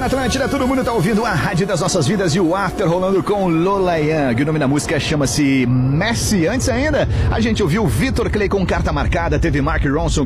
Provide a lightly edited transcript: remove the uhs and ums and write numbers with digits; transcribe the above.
Atlântida, todo mundo tá ouvindo a Rádio das Nossas Vidas e o After rolando com Lola Young. O nome da música chama-se Messi. Antes ainda, a gente ouviu Vitor Clay com Carta Marcada, teve Mark Ronson